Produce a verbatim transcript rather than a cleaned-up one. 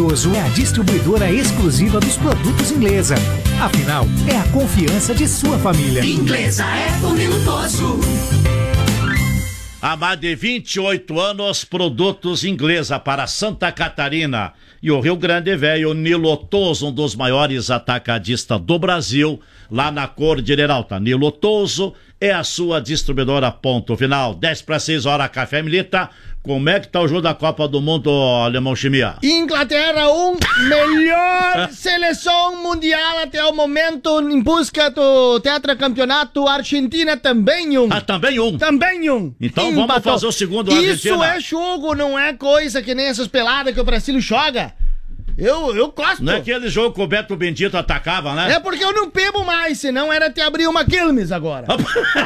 Militoso é a distribuidora exclusiva dos produtos Inglesa. Afinal, é a confiança de sua família. Inglesa é com Militoso. Há mais de vinte e oito anos, produtos Inglesa para Santa Catarina e o Rio Grande Velho. Nilotoso, um dos maiores atacadistas do Brasil, lá na Cordilheira Alta. Nilotoso é a sua distribuidora, ponto final. dez para seis horas, Café Milita. Como é que tá o jogo da Copa do Mundo, Alemão Chimia? Inglaterra, um melhor seleção mundial até o momento em busca do tetracampeonato. Argentina também um. Ah, também um? Também um. Então Empatou. Vamos fazer o segundo, Argentina. Isso é jogo, não é coisa que nem essas peladas que o Brasil joga. Eu, eu gosto. Não é aquele jogo que o Beto Bendito atacava, né? É porque eu não bebo mais, senão era te abrir uma Quilmes agora.